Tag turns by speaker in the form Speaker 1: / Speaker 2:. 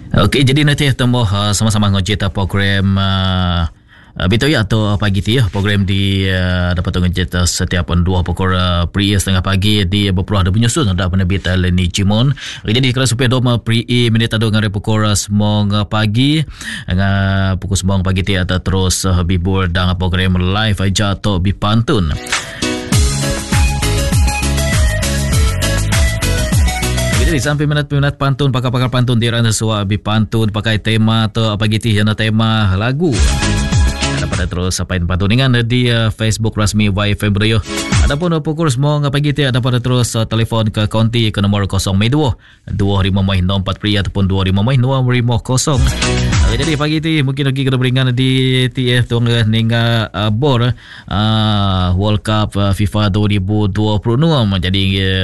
Speaker 1: Okey, jadi nanti temu sama-sama ngejeta program Betul ya atau pagi tu ya program di dapat ngejeta setiap 2 pukul pri setengah pagi di berpeluang ada penyusun ada penerbit Leni Cimon. Jadi kalau supaya doma pri minit ada ngare pukul 9 pagi dengan pukul 9 pagi tu ada terus bibur dengan program live aja atau bipantun. Jadi sampai minat-minat pantun pakar-pakar pantun di randa suara bipantun pakai tema atau apa gitu yang tema lagu. Pada terus sampai pantun dengan di Facebook rasmi YFM Radio. Adapun pukul semua pagi tu ada pada terus telefon ke konti ke nombor 02 2504 pri ataupun 2550. Jadi pagi tu mungkin lagi kena beringan di TF tu dengan bor World Cup FIFA 2026. Jadi